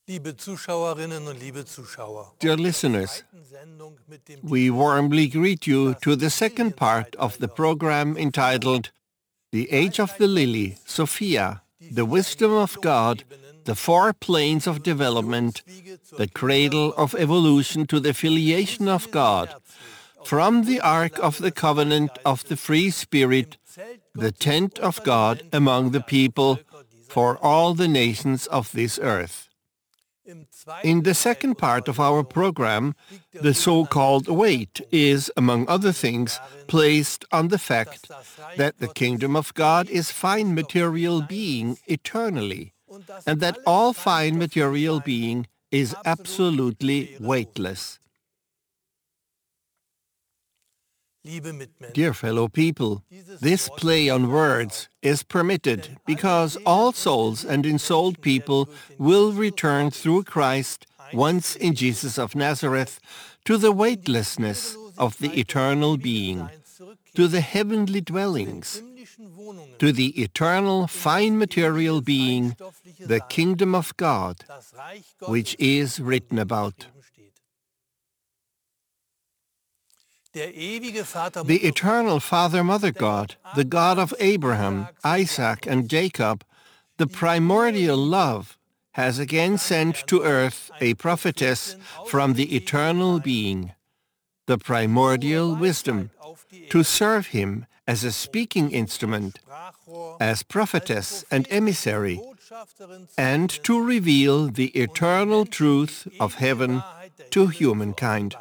Liebe Zuschauerinnen und liebe Zuschauer, Dear listeners, we warmly greet you to the second part of the program entitled The Age of the Lily, Sophia, the Wisdom of God, the Four Planes of Development, the Cradle of Evolution to the Filiation of God, from the Ark of the Covenant of the Free Spirit, the Tent of God among the people, for all the nations of this earth. In the second part of our program, the so-called weight is, among other things, placed on the fact that the kingdom of God is fine material being eternally, and that all fine material being is absolutely weightless. Dear fellow people, this play on words is permitted because all souls and ensouled people will return through Christ once in Jesus of Nazareth to the weightlessness of the eternal being, to the heavenly dwellings, to the eternal fine material being, the kingdom of God, which is written about. The eternal Father-Mother God, the God of Abraham, Isaac, and Jacob, the primordial love, has again sent to earth a prophetess from the eternal being, the primordial wisdom, to serve him as a speaking instrument, as prophetess and emissary, and to reveal the eternal truth of heaven to humankind.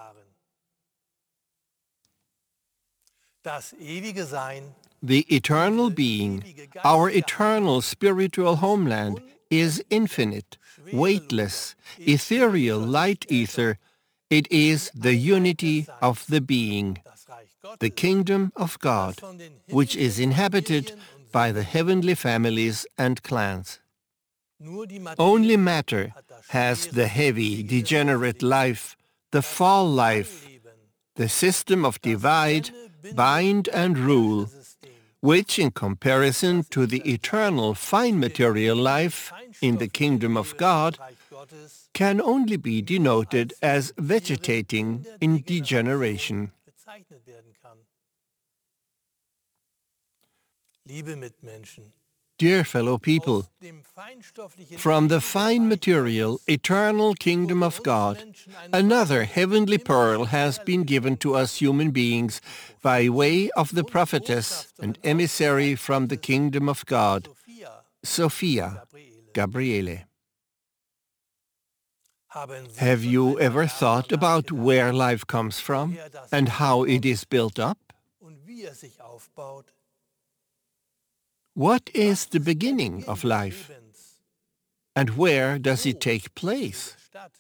The eternal being, our eternal spiritual homeland, is infinite, weightless, ethereal light ether. It is the unity of the being, the kingdom of God, which is inhabited by the heavenly families and clans. Only matter has the heavy, degenerate life, the fall life, the system of divide, bind and rule, which in comparison to the eternal fine material life in the kingdom of God can only be denoted as vegetating in degeneration. Dear fellow people, from the fine material, eternal kingdom of God, another heavenly pearl has been given to us human beings by way of the prophetess and emissary from the kingdom of God, Sophia, Gabriele. Have you ever thought about where life comes from and how it is built up? What is the beginning of life? And where does it take place?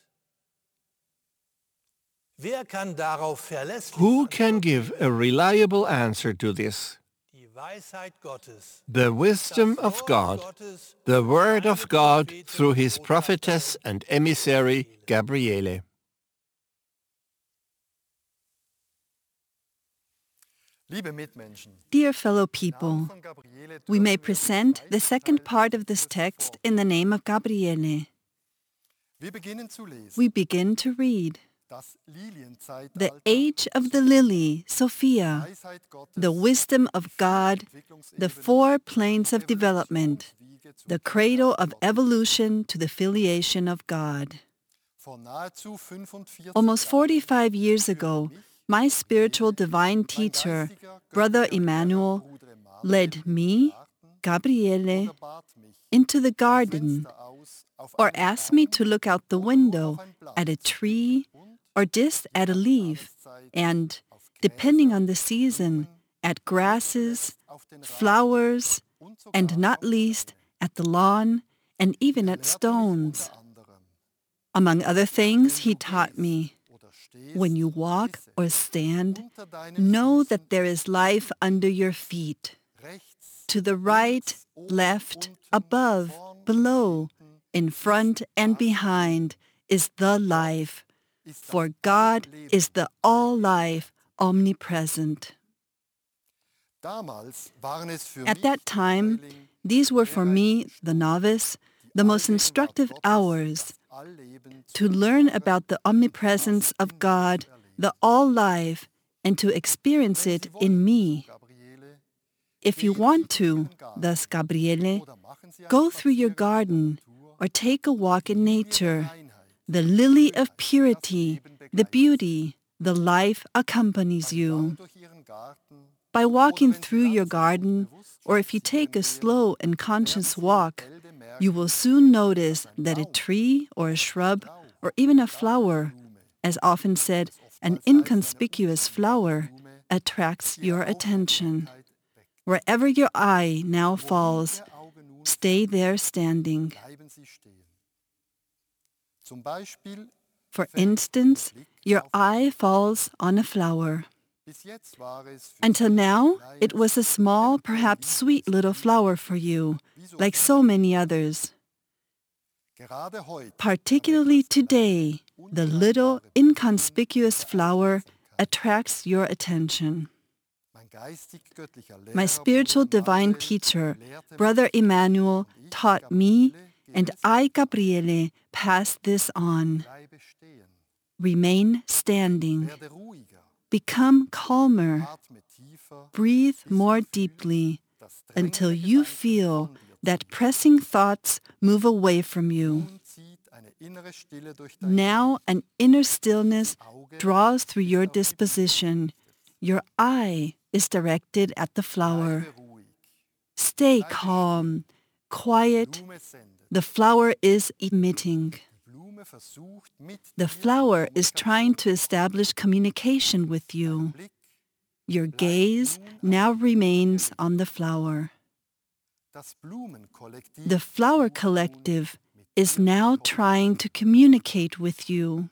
Who can give a reliable answer to this? The wisdom of God, the word of God through his prophetess and emissary Gabriele. Dear fellow people, we may present the second part of this text in the name of Gabriele. We begin to read. The age of the lily, Sophia, the wisdom of God, the four planes of development, the cradle of evolution to the filiation of God. Almost 45 years ago, my spiritual divine teacher, Brother Emmanuel, led me, Gabriele, into the garden, or asked me to look out the window at a tree or just at a leaf, and, depending on the season, at grasses, flowers, and not least at the lawn, and even at stones. Among other things, he taught me, when you walk or stand, know that there is life under your feet. To the right, left, above, below, in front and behind is the life, for God is the all-life, omnipresent. At that time, these were for me, the novice, the most instructive hours, to learn about the omnipresence of God, the all-life, and to experience it in me. If you want to, thus Gabriele, go through your garden or take a walk in nature. The lily of purity, the beauty, the life accompanies you. By walking through your garden, or if you take a slow and conscious walk, you will soon notice that a tree or a shrub or even a flower, as often said, an inconspicuous flower, attracts your attention. Wherever your eye now falls, stay there standing. For instance, your eye falls on a flower. Until now, it was a small, perhaps sweet little flower for you, like so many others. Particularly today, the little, inconspicuous flower attracts your attention. My spiritual divine teacher, Brother Emmanuel, taught me, and I, Gabriele, pass this on. Remain standing. Become calmer. Breathe more deeply until you feel that pressing thoughts move away from you. Now an inner stillness draws through your disposition. Your eye is directed at the flower. Stay calm, quiet. The flower is emitting. The flower is trying to establish communication with you. Your gaze now remains on the flower. The flower collective is now trying to communicate with you.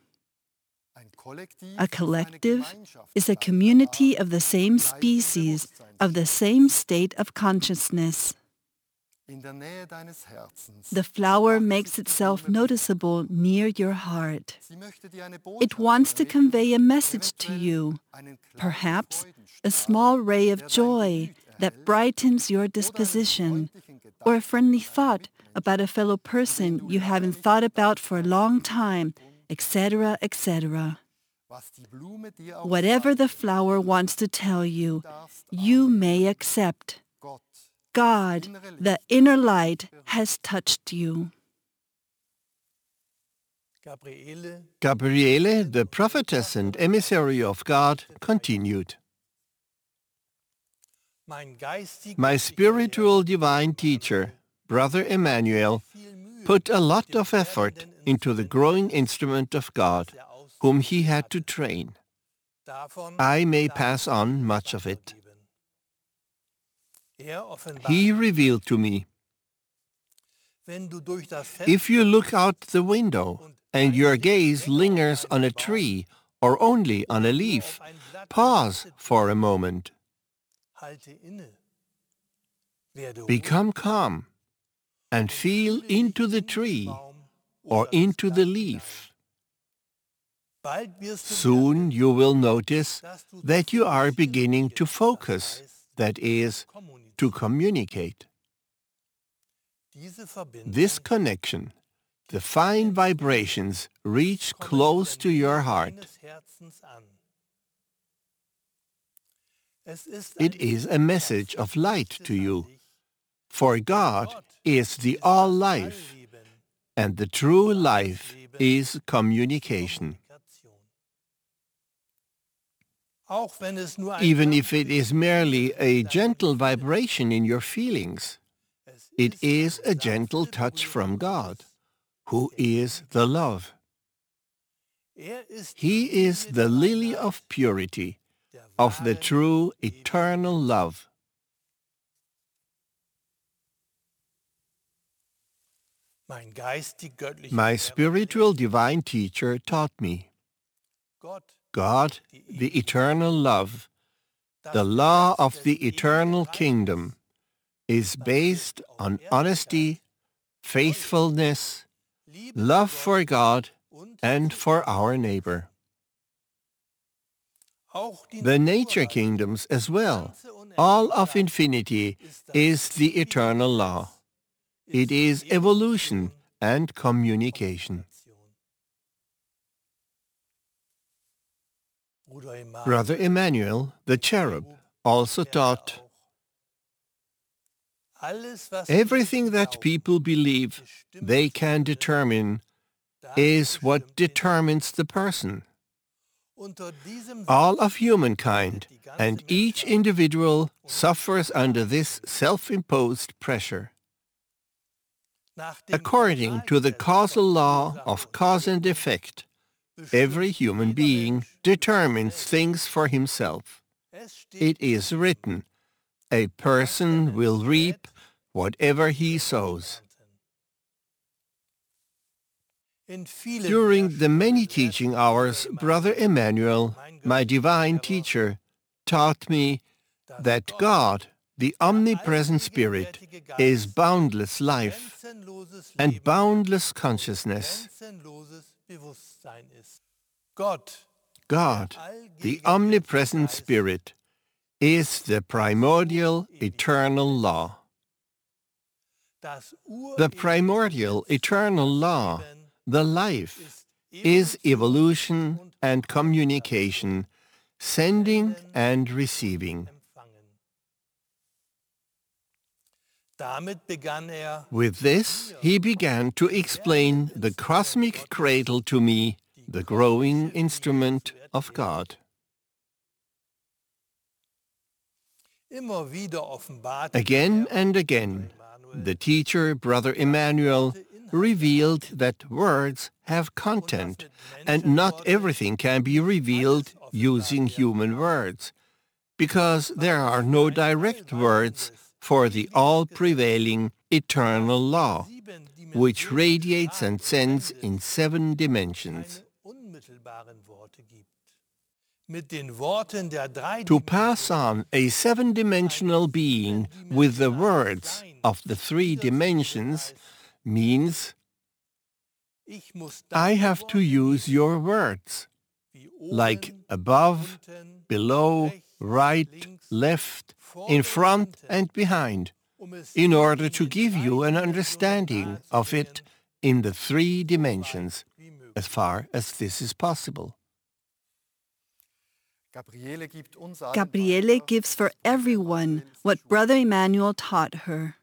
A collective is a community of the same species, of the same state of consciousness. The flower makes itself noticeable near your heart. It wants to convey a message to you, perhaps a small ray of joy that brightens your disposition, or a friendly thought about a fellow person you haven't thought about for a long time, etc., etc. Whatever the flower wants to tell you, you may accept. God, the inner light, has touched you. Gabriele, the prophetess and emissary of God, continued. My spiritual divine teacher, Brother Emmanuel, put a lot of effort into the growing instrument of God, whom he had to train. I may pass on much of it. He revealed to me, if you look out the window and your gaze lingers on a tree or only on a leaf, pause for a moment. Become calm and feel into the tree or into the leaf. Soon you will notice that you are beginning to focus, that is, to communicate. This connection, the fine vibrations reach close to your heart. It is a message of light to you, for God is the all-life, and the true life is communication. Even if it is merely a gentle vibration in your feelings, it is a gentle touch from God, who is the love. He is the lily of purity, of the true eternal love. My spiritual divine teacher taught me, God, the eternal love, the law of the eternal kingdom, is based on honesty, faithfulness, love for God and for our neighbor. The nature kingdoms as well, all of infinity, is the eternal law. It is evolution and communication. Brother Emmanuel, the cherub, also taught, everything that people believe they can determine is what determines the person. All of humankind and each individual suffers under this self-imposed pressure. According to the causal law of cause and effect, every human being determines things for himself. It is written, a person will reap whatever he sows. During the many teaching hours, Brother Emmanuel, my divine teacher, taught me that God, the omnipresent Spirit, is boundless life and boundless consciousness. God, the omnipresent Spirit, is the primordial eternal law. The primordial eternal law, the life, is evolution and communication, sending and receiving. With this, he began to explain the cosmic cradle to me, the growing instrument of God. Again and again, the teacher, Brother Emmanuel, revealed that words have content, and not everything can be revealed using human words, because there are no direct words for the all-prevailing eternal law, which radiates and sends in 7 dimensions. To pass on a 7-dimensional being with the words of the 3 dimensions means I have to use your words, like above, below, right, left, in front and behind, in order to give you an understanding of it in the 3 dimensions, as far as this is possible. Gabriele gives for everyone what Brother Emmanuel taught her.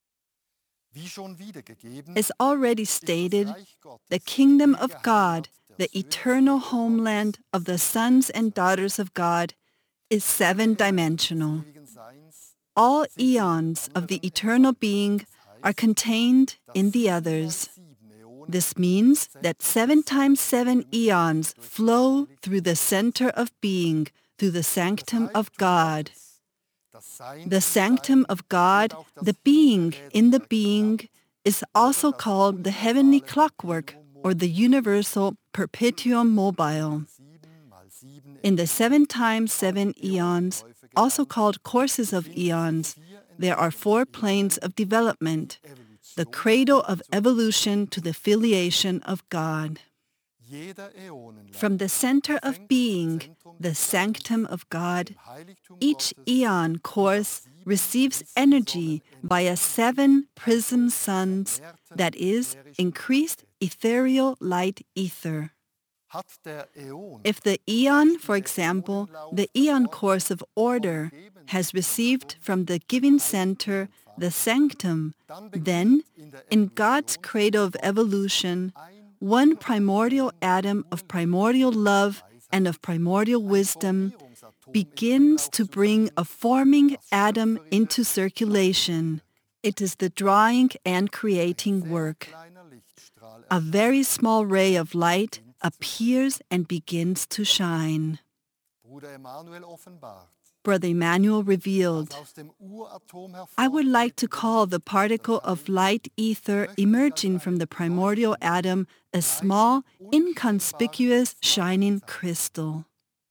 As already stated, the kingdom of God, the eternal homeland of the sons and daughters of God, is 7-dimensional. All eons of the eternal being are contained in the others. This means that 7 times 7 eons flow through the center of being, through the sanctum of God. The sanctum of God, the being in the being, is also called the heavenly clockwork or the universal perpetuum mobile. In the 7 times 7 eons, also called courses of eons, there are 4 planes of development, the cradle of evolution to the filiation of God. From the center of being, the sanctum of God, each eon course receives energy via 7 prism suns, that is, increased ethereal light ether. If the eon, for example, the eon course of order, has received from the giving center the sanctum, then, in God's cradle of evolution, one primordial atom of primordial love and of primordial wisdom begins to bring a forming atom into circulation. It is the drawing and creating work. A very small ray of light appears and begins to shine. Brother Emmanuel revealed, I would like to call the particle of light ether emerging from the primordial atom a small, inconspicuous, shining crystal.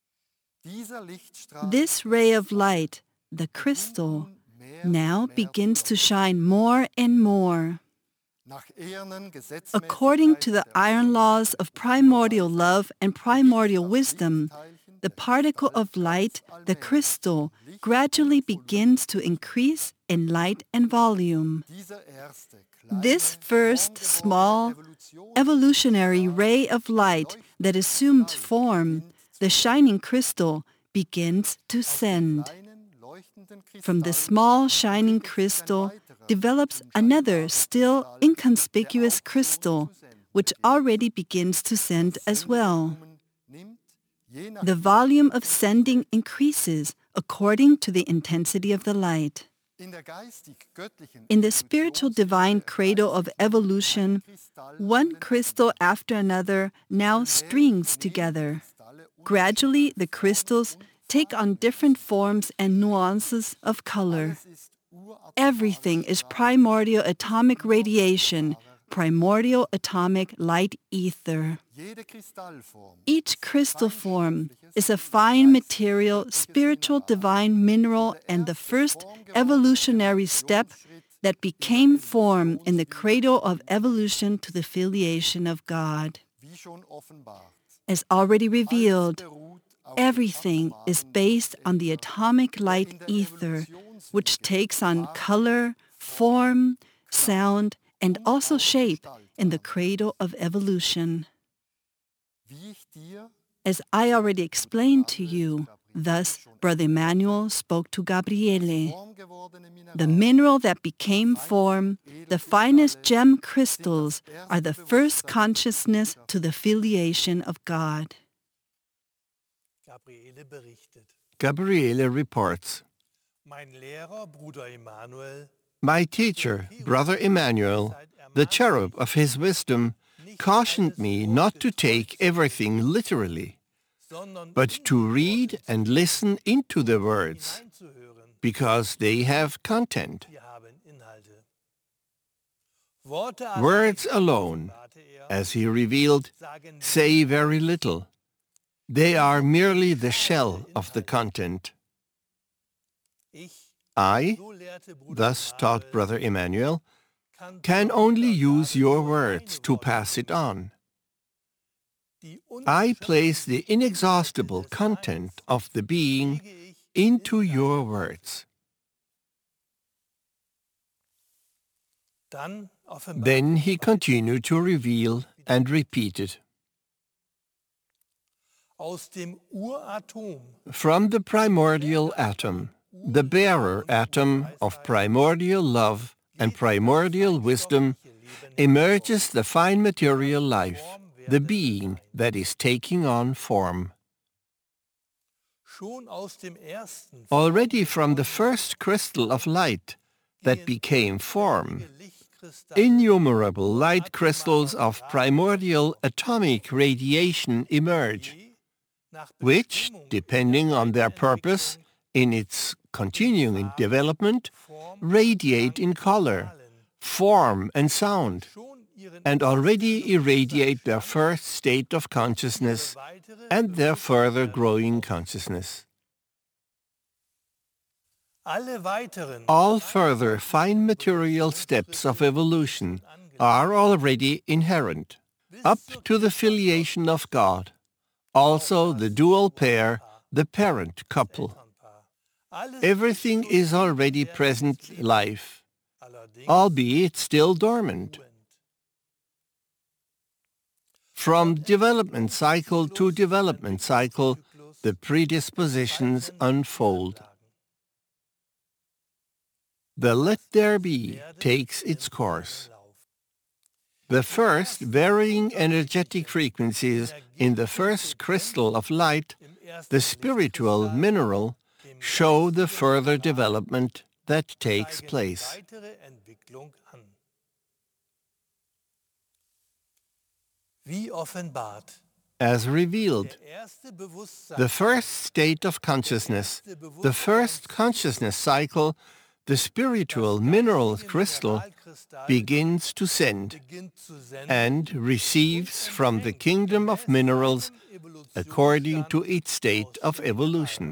This ray of light, the crystal, now begins to shine more and more. According to the iron laws of primordial love and primordial wisdom, the particle of light, the crystal, gradually begins to increase in light and volume. This first small, evolutionary ray of light that assumed form the shining crystal begins to send. From the small shining crystal develops another still inconspicuous crystal, which already begins to send as well. The volume of sending increases according to the intensity of the light. In the spiritual divine cradle of evolution, one crystal after another now strings together. Gradually, the crystals take on different forms and nuances of color. Everything is primordial atomic radiation, primordial atomic light ether. Each crystal form is a fine material, spiritual divine mineral and the first evolutionary step that became form in the cradle of evolution to the filiation of God. As already revealed, everything is based on the atomic light ether, which takes on color, form, sound, and also shape in the cradle of evolution. As I already explained to you, thus Brother Emmanuel spoke to Gabriele. The mineral that became form, the finest gem crystals, are the first consciousness to the filiation of God. Gabriele berichtet. Gabriele reports, Mein Lehrer, Bruder Emanuel, my teacher, Brother Emmanuel, the cherub of his wisdom, cautioned me not to take everything literally, but to read and listen into the words, hineinzuhören. because they have content. Wir haben Inhalte. Worte Words alone, rate er, as he revealed, sagen say very little. They are merely the shell of the content. ich, I, so lehrte Bruder thus taught Emanuel, Brother Emmanuel, kann can only use your words to pass it on. die I place the inexhaustible content of the being into your words. Dann offenbart Then he continued to reveal and repeat it. aus dem Uratom From the primordial atom, the bearer atom of primordial love and primordial wisdom, emerges the fine material life, the being that is taking on form. schon aus dem ersten Already from the first crystal of light that became form, Lichtkristalle, innumerable light crystals of primordial atomic radiation emerge, nach which, depending on their purpose in its continuing development, radiate in color, form, and sound, schon ihren and already irradiate their first state of consciousness weitere and their further growing consciousness. alle weiteren All further fine material steps of evolution are already inherent, up to the filiation of God, also the dual pair, the parent couple. alles Everything is already present life, allerdings albeit still dormant. From development cycle to development cycle, the predispositions unfold. The let there be takes its course. The first varying energetic frequencies in the first crystal of light, the spiritual mineral, show the further development that takes place. weitere Entwicklung an. Wie offenbart As revealed, erste Bewusstsein, the first state of consciousness, the first consciousness cycle, the spiritual mineral crystal, begins to send beginnt zu senden, and receives from the kingdom of minerals according to its state of evolution.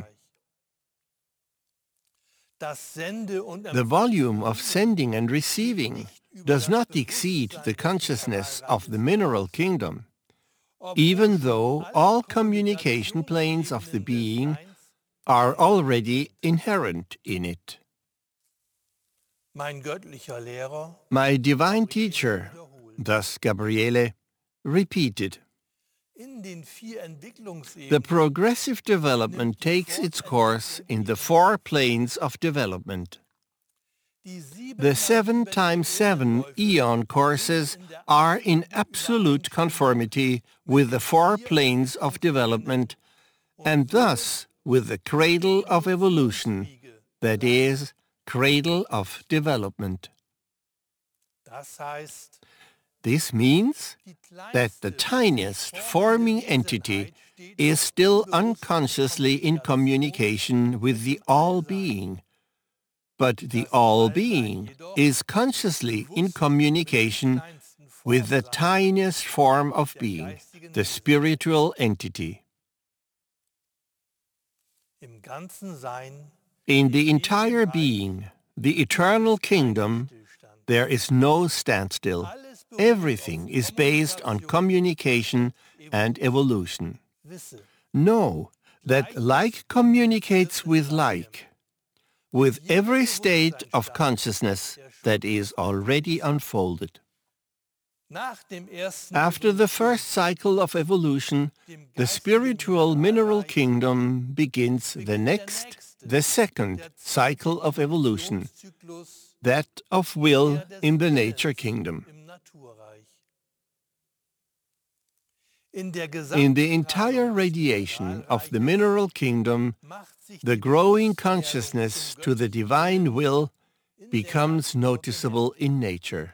das Sende- und The volume of sending and receiving does not exceed the consciousness of the mineral kingdom, even though all communication planes of the being are already inherent in it. Mein göttlicher Lehrer My divine teacher, thus Gabriele, repeated, In den 4 Entwicklungsebenen The progressive development takes its course in the 4 planes of development. die 7 The 7 times 7 eon courses are in absolute conformity with the 4 planes of development and thus with the cradle of evolution, that is, cradle of development. Das heißt, This means die that the tiniest forming entity is still unconsciously in communication with the all-being, but the all-being is consciously in communication with the tiniest form of being, the spiritual entity. im ganzen Sein In the entire being, the eternal kingdom, there is no standstill. Everything is based on communication and evolution. wisse, Know that like communicates with like, with every state of consciousness that is already unfolded. nach dem ersten After the first cycle of evolution, the spiritual mineral kingdom begins the next, the second cycle of evolution, Zyklus that of will in the nature kingdom. im Naturreich. In der In the entire radiation of the mineral kingdom, macht sich the growing consciousness to the divine will becomes noticeable in nature.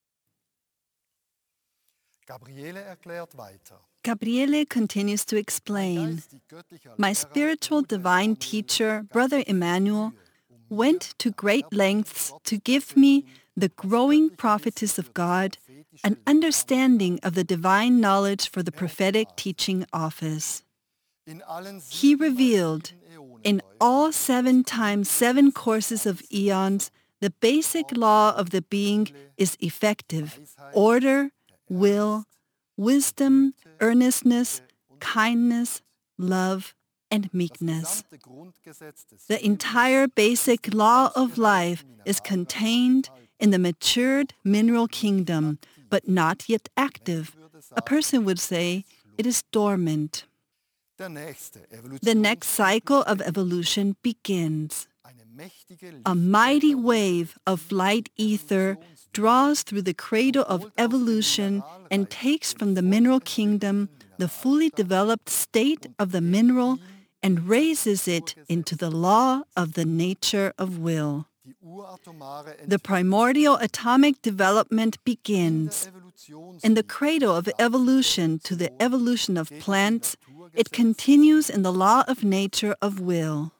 Gabriele erklärt weiter. Gabriele continues to explain. My spiritual divine teacher, Brother Emmanuel, went to great lengths to give me, the growing prophetess of God, an understanding of the divine knowledge for the prophetic teaching office. He revealed in all 7 times 7 courses of eons the basic law of the being is effective, order, will, wisdom, earnestness, kindness, love, and meekness. The entire basic law of life is contained in the matured mineral kingdom, but not yet active. A person would say it is dormant. The next cycle of evolution begins. A mighty wave of light ether draws through the cradle of evolution and takes from the mineral kingdom the fully developed state of the mineral and raises it into the law of the nature of will. The primordial atomic development begins. In the cradle of evolution to the evolution of plants, it continues in the law of nature of will.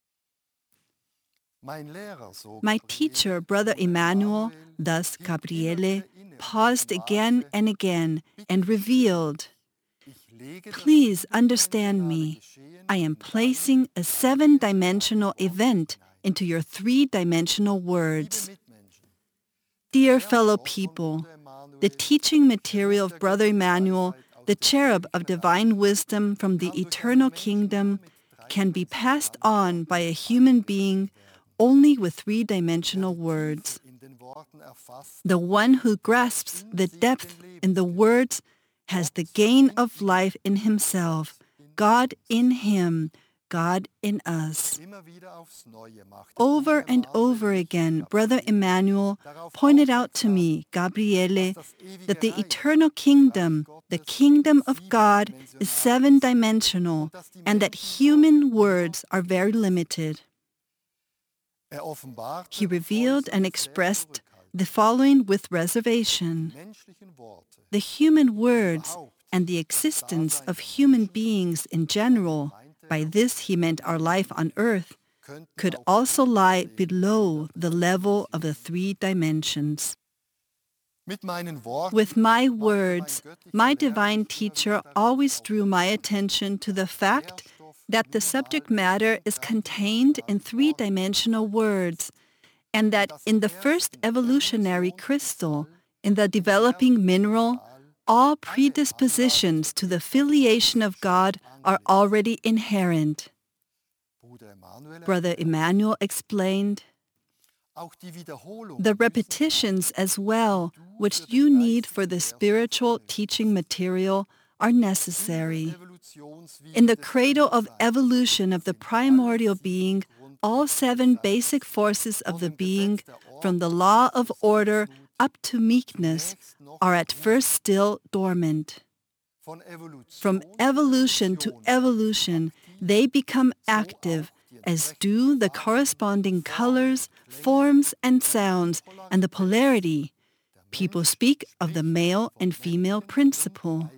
My teacher, Brother Emmanuel, thus Gabriele, paused again and again and revealed, "Please understand me. I am placing a 7-dimensional event into your 3-dimensional words." Dear fellow people, the teaching material of Brother Emmanuel, the cherub of divine wisdom from the eternal kingdom, can be passed on by a human being only with 3-dimensional words. The one who grasps the depth in the words has the gain of life in himself, God in him, God in us. Over and over again, Brother Emmanuel pointed out to me, Gabriele, that the eternal kingdom, the kingdom of God, is 7-dimensional and that human words are very limited. He revealed and expressed the following with reservation. The human words and the existence of human beings in general, by this he meant our life on earth, could also lie below the level of the 3 dimensions. With my words, my divine teacher always drew my attention to the fact that the subject matter is contained in 3-dimensional words, and that in the first evolutionary crystal, in the developing mineral, all predispositions to the filiation of God are already inherent. Brother Emmanuel explained, the repetitions as well, which you need for the spiritual teaching material, are necessary. In the cradle of evolution of the primordial being, all 7 basic forces of the being, from the law of order up to meekness, are at first still dormant. From evolution to evolution, they become active, as do the corresponding colors, forms, and sounds, and the polarity. People speak of the male and female principle.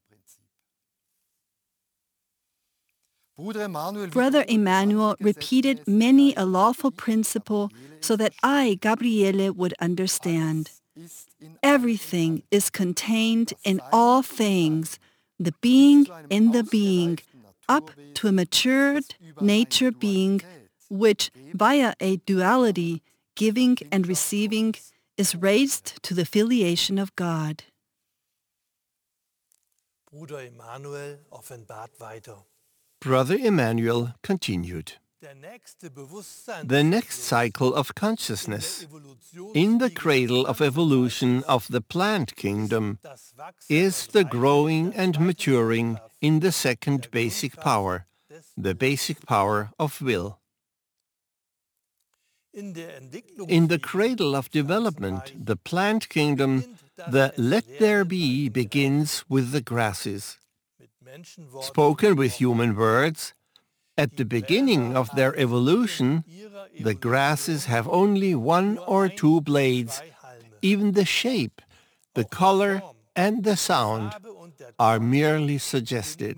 Brother Emmanuel repeated many a lawful principle so that I, Gabriele, would understand. Everything is contained in all things, the being in the being, up to a matured nature being, which, via a duality, giving and receiving, is raised to the filiation of God. Bruder Emanuel offenbart weiter. Brother Emmanuel continued. The next cycle of consciousness in the cradle of evolution of the plant kingdom is the growing and maturing in the second basic power, the basic power of will. In the cradle of development, the plant kingdom, the let there be begins with the grasses. Spoken with human words, at the beginning of their evolution, the grasses have only 1 or 2 blades. Even the shape, the color, and the sound are merely suggested.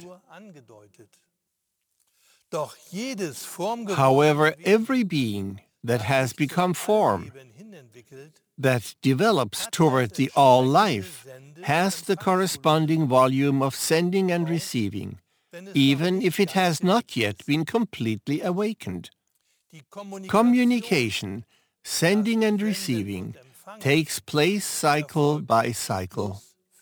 However, every being that has become form, that develops toward the all-life, has the corresponding volume of sending and receiving, even if it has not yet been completely awakened. Communication, sending and receiving, takes place cycle by cycle.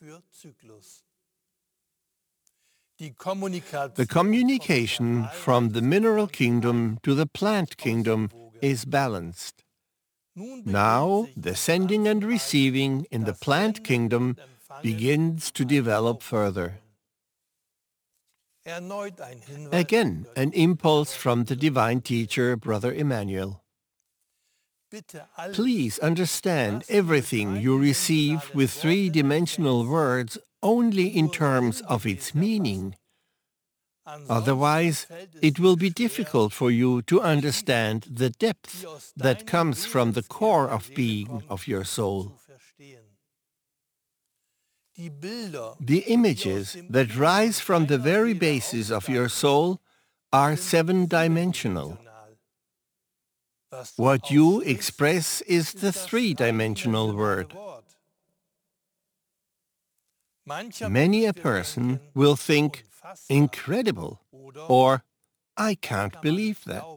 The communication from the mineral kingdom to the plant kingdom is balanced. Now, the sending and receiving in the plant kingdom begins to develop further. Again, an impulse from the divine teacher, Brother Emmanuel. Please understand everything you receive with 3-dimensional words only in terms of its meaning. Otherwise, it will be difficult for you to understand the depth that comes from the core of being of your soul. The images that rise from the very basis of your soul are 7-dimensional. What you express is the 3-dimensional word. Many a person will think, incredible, or I can't believe that.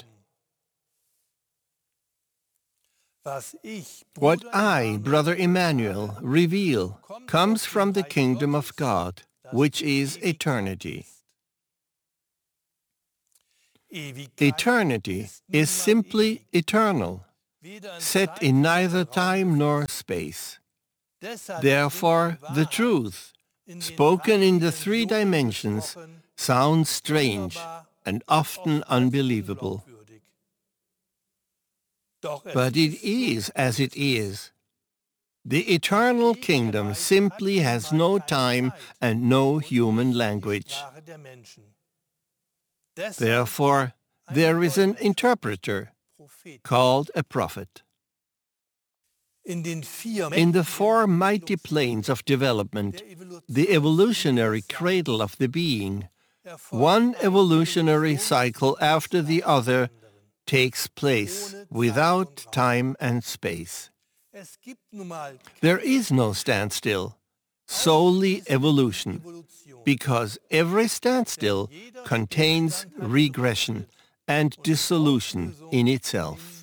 What I, Brother Emmanuel, reveal comes from the kingdom of God, which is eternity. Eternity is simply eternal, set in neither time nor space. Therefore, the truth, spoken in the 3 dimensions, sounds strange and often unbelievable. But it is as it is. The eternal kingdom simply has no time and no human language. Therefore, there is an interpreter called a prophet. In the 4 mighty planes of development, the evolutionary cradle of the being, one evolutionary cycle after the other takes place without time and space. There is no standstill, solely evolution, because every standstill contains regression and dissolution in itself.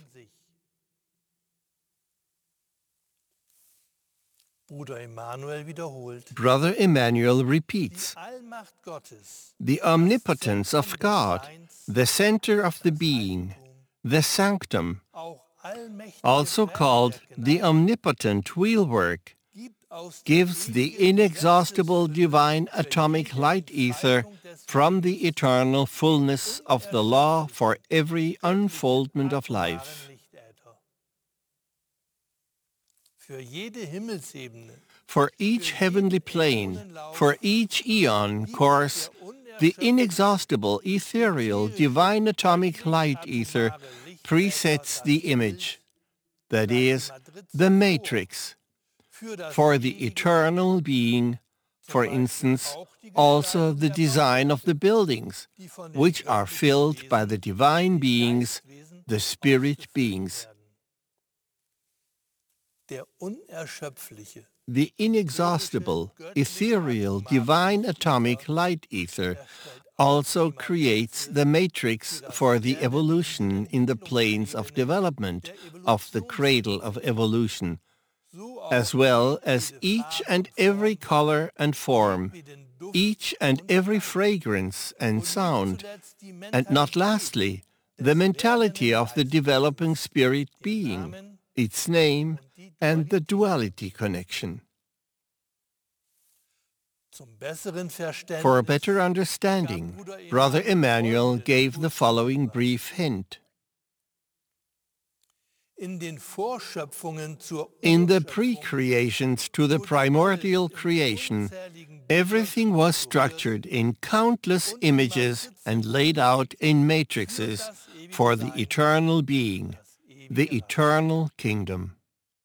Brother Emmanuel repeats, the omnipotence of God, the center of the being, the sanctum, also called the omnipotent wheelwork, gives the inexhaustible divine atomic light ether from the eternal fullness of the law for every unfoldment of life. For each heavenly plane, for each eon course, the inexhaustible, ethereal, divine atomic light ether presets the image, that is, the matrix, for the eternal being, for instance, also the design of the buildings, which are filled by the divine beings, the spirit beings. The inexhaustible, ethereal, divine atomic light ether also creates the matrix for the evolution in the planes of development of the cradle of evolution, as well as each and every color and form, each and every fragrance and sound, and not lastly, the mentality of the developing spirit being, its name, and the duality connection. For a better understanding, Brother Emmanuel gave the following brief hint. In the pre-creations to the primordial creation, everything was structured in countless images and laid out in matrices for the eternal being, the eternal kingdom.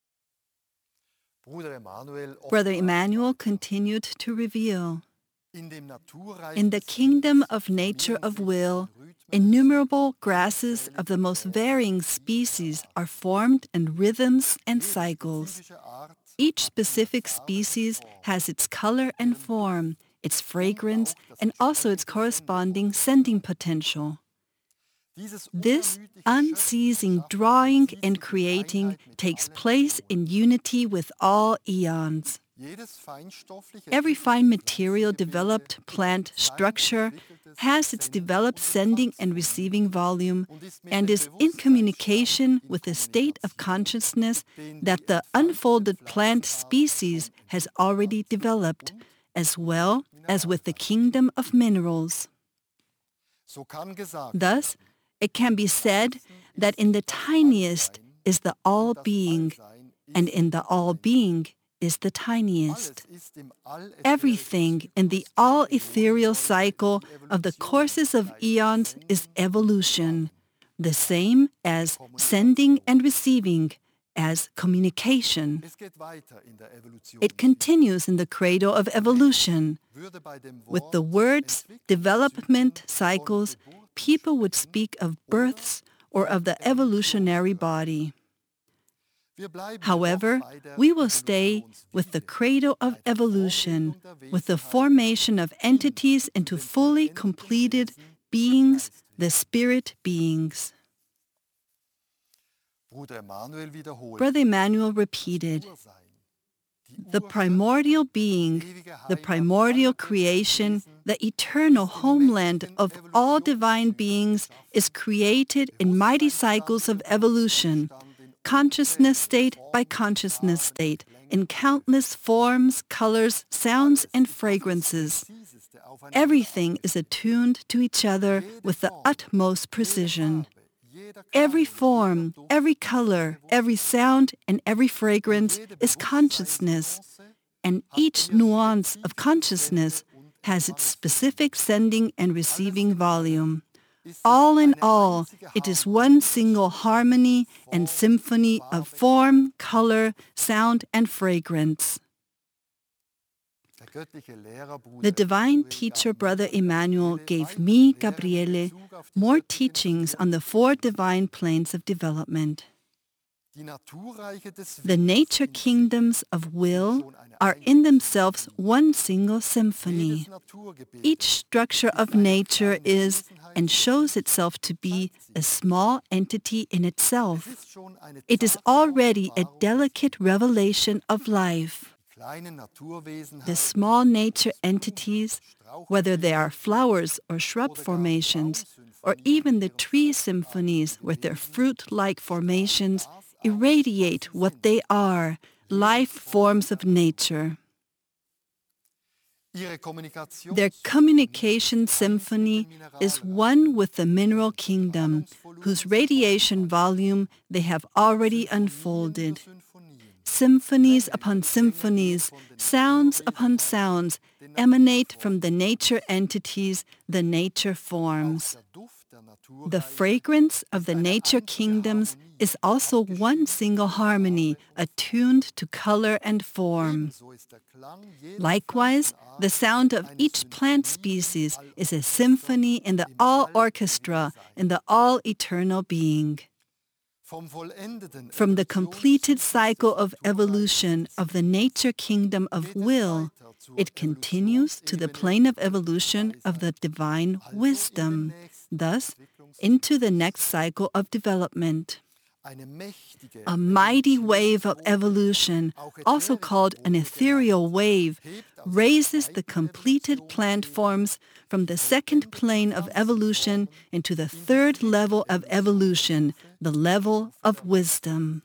Brother Emmanuel continued to reveal, in the kingdom of nature of will, innumerable grasses of the most varying species are formed in rhythms and cycles. Each specific species has its color and form, its fragrance, and also its corresponding sending potential. This unceasing drawing and creating takes place in unity with all eons. Every fine material developed plant structure has its developed sending and receiving volume and is in communication with the state of consciousness that the unfolded plant species has already developed, as well as with the kingdom of minerals. Thus, it can be said that in the tiniest is the all-being, and in the all-being is the tiniest. Everything in the all-ethereal cycle of the courses of eons is evolution, the same as sending and receiving, as communication. It continues in the cradle of evolution. With the words development cycles, people would speak of births or of the evolutionary body. However, we will stay with the cradle of evolution, with the formation of entities into fully completed beings, the spirit beings. Brother Emmanuel repeated, the primordial being, the primordial creation, the eternal homeland of all divine beings is created in mighty cycles of evolution, consciousness state by consciousness state, in countless forms, colors, sounds, and fragrances. Everything is attuned to each other with the utmost precision. Every form, every color, every sound, and every fragrance is consciousness, and each nuance of consciousness has its specific sending and receiving volume. All in all, it is one single harmony and symphony of form, color, sound, and fragrance. The divine teacher, Brother Emmanuel, gave me, Gabriele, more teachings on the 4 divine planes of development. The nature kingdoms of will are in themselves one single symphony. Each structure of nature is and shows itself to be a small entity in itself. It is already a delicate revelation of life. The small nature entities, whether they are flowers or shrub formations, or even the tree symphonies with their fruit-like formations, irradiate what they are, life forms of nature. Their Their communication symphony is one with the mineral kingdom, whose radiation volume they have already unfolded. Symphonies upon symphonies, sounds upon sounds, emanate from the nature entities, the nature forms. The fragrance of the nature kingdoms is also one single harmony, attuned to color and form. Likewise, the sound of each plant species is a symphony in the all-orchestra, in the all-eternal being. From the completed cycle of evolution of the nature kingdom of will, it continues to the plane of evolution of the divine wisdom, thus into the next cycle of development. A mighty wave of evolution, also called an ethereal wave, raises the completed plant forms from the second plane of evolution into the third level of evolution, the level of wisdom.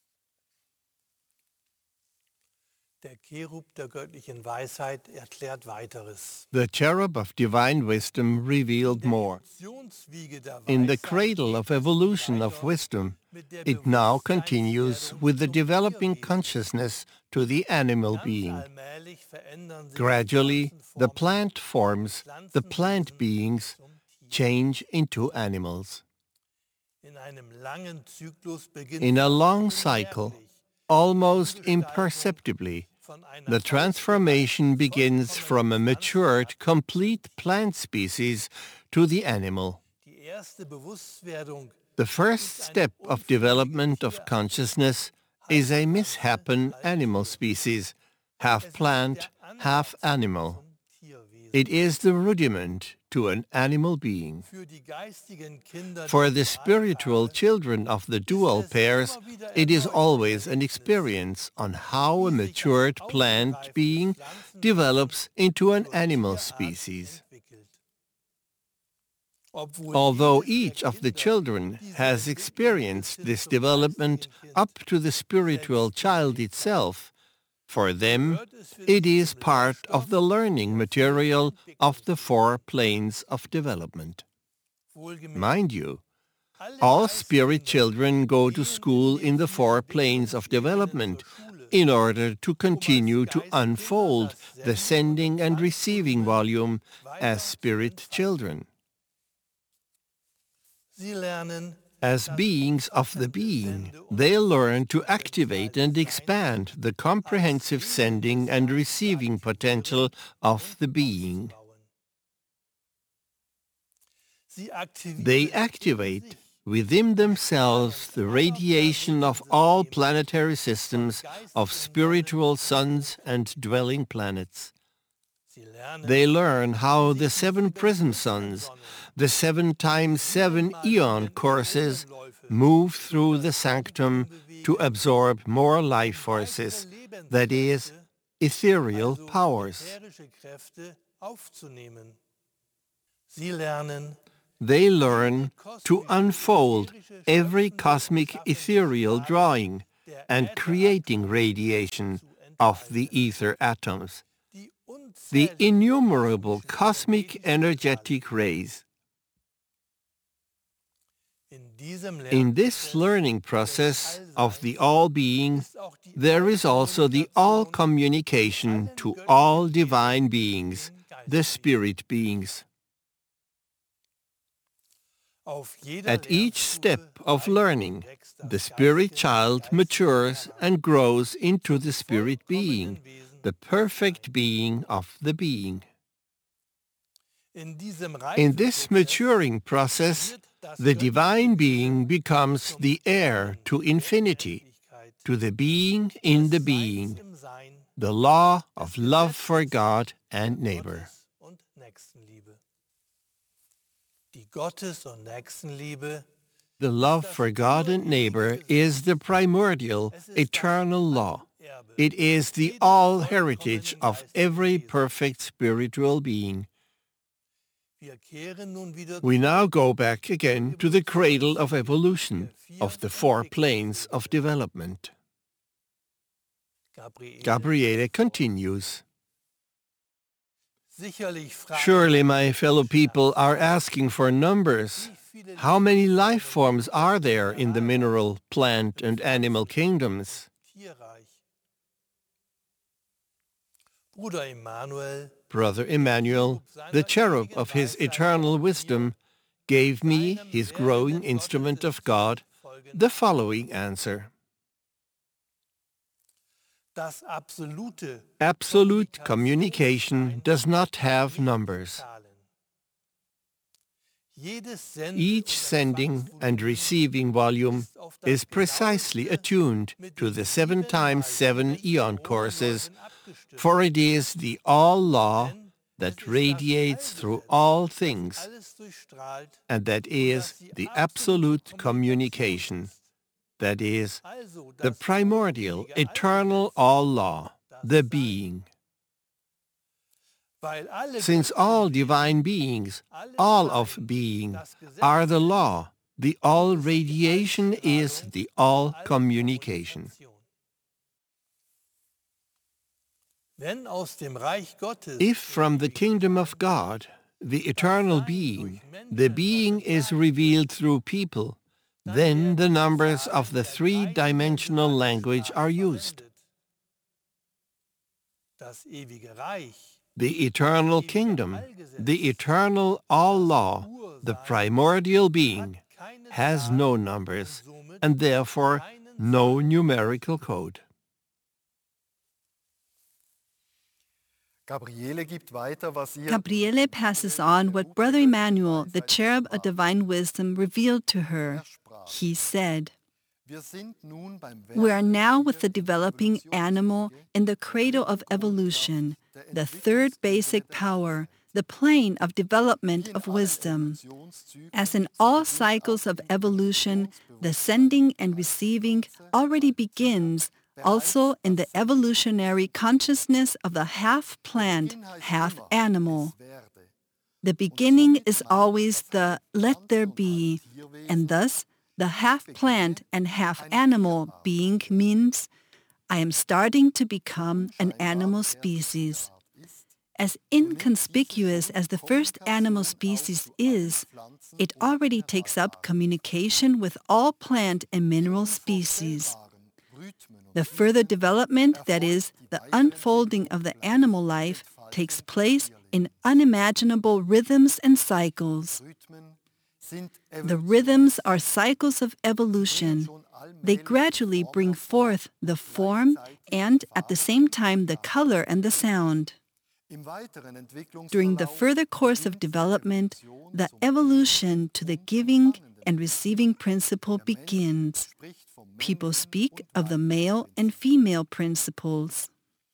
Der Cherub der göttlichen Weisheit erklärt weiteres. The cherub of divine wisdom revealed more. In the cradle of evolution of wisdom, it now continues with the developing consciousness to the animal being. Gradually, the plant forms, the plant beings, change into animals. In a long cycle, almost imperceptibly, the transformation begins from a matured, complete plant species to the animal. The first step of development of consciousness is a misshapen animal species, half plant, half animal. It is the rudiment to an animal being. For the spiritual children of the dual pairs, it is always an experience on how a matured plant being develops into an animal species. Although each of the children has experienced this development up to the spiritual child itself, for them, it is part of the learning material of the 4 planes of development. Mind you, all spirit children go to school in the 4 planes of development in order to continue to unfold the sending and receiving volume as spirit children. As beings of the being, they learn to activate and expand the comprehensive sending and receiving potential of the being. They activate within themselves the radiation of all planetary systems of spiritual suns and dwelling planets. They learn how the 7 prism suns, the 7 times 7 eon courses, move through the sanctum to absorb more life forces, that is, ethereal powers. They learn to unfold every cosmic ethereal drawing and creating radiation of the ether atoms, the innumerable cosmic energetic rays. In this learning process of the all-being, there is also the all-communication to all divine beings, the spirit beings. At each step of learning, the spirit child matures and grows into the spirit being, the perfect being of the being. In this maturing process, the divine being becomes the heir to infinity, to the being in the being, the law of love for God and neighbor. The love for God and neighbor is the primordial, eternal law. It is the all-heritage of every perfect spiritual being. We now go back again to the cradle of evolution, of the 4 planes of development. Gabriele continues. Sicherlich Surely my fellow people are asking for numbers. How many life forms are there in the mineral, plant, and animal kingdoms? Tierreich. Bruder Immanuel, Brother Emmanuel, the cherub of his eternal wisdom, gave me, his growing instrument of God, the following answer. das absolute Absolute communication does not have numbers. Each sending and receiving volume is precisely attuned to the 7 times 7 eon courses, for it is the all-law that radiates through all things, and that is the absolute communication, that is, the primordial, eternal all-law, the being. Since all divine beings, all of being, are the law, the all-radiation is the all-communication. If from the kingdom of God, the eternal being, the being is revealed through people, then the numbers of the 3-dimensional language are used. The eternal kingdom, the eternal all-law, the primordial being, has no numbers, and therefore no numerical code. Gabriele passes on what Brother Emmanuel, the cherub of divine wisdom, revealed to her. He said, "We are now with the developing animal in the cradle of evolution, the third basic power, the plane of development of wisdom. As in all cycles of evolution, the sending and receiving already begins also in the evolutionary consciousness of the half-plant, half-animal. The beginning is always the let there be, and thus the half-plant and half-animal being means I am starting to become an animal species. As inconspicuous as the first animal species is, it already takes up communication with all plant and mineral species. The further development, that is, the unfolding of the animal life, takes place in unimaginable rhythms and cycles. The rhythms are cycles of evolution. They gradually bring forth the form and, at the same time, the color and the sound. During the further course of development, the evolution to the giving and receiving principle begins. People speak of the male and female principles.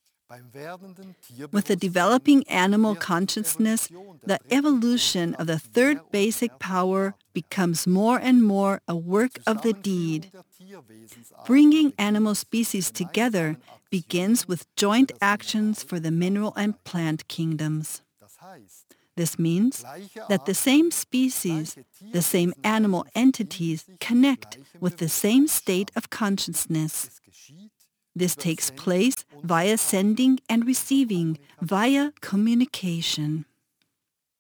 With the developing animal consciousness, the evolution of the third basic power becomes more and more a work of the deed. Bringing animal species together begins with joint actions for the mineral and plant kingdoms. This means that the same species, the same animal entities connect with the same state of consciousness. This takes place via sending and receiving, via communication.